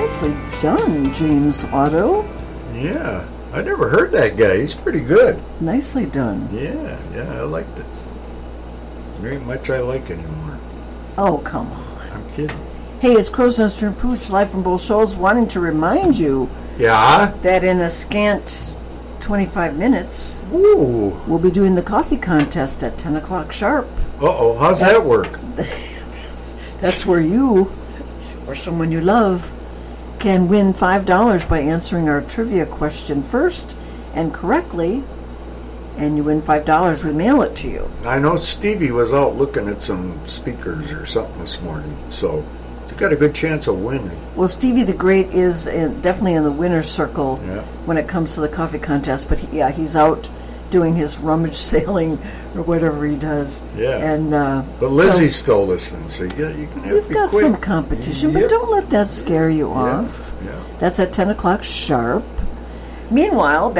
Nicely done, James Otto. Yeah, I never heard that guy. He's pretty good. Nicely done. Yeah, I liked it. Very much I like anymore. Oh, come on. I'm kidding. Hey, it's Crow's Nest and Pooch, live from both shows, wanting to remind you that in a scant 25 minutes, we'll be doing the coffee contest at 10 o'clock sharp. Uh-oh, how's that work? That's where you, or someone you love, can win $5 by answering our trivia question first and correctly, and you win $5. We mail it to you. I know Stevie was out looking at some speakers or something this morning, so you got a good chance of winning. Well, Stevie the Great is definitely in the winner's circle when it comes to the coffee contest, but he's out doing his rummage sailing or whatever he does. Yeah. And but Lizzie's still listening, so you can have to be you've got quick. some competition, but don't let that scare you off. Yeah. That's at 10 o'clock sharp. Meanwhile,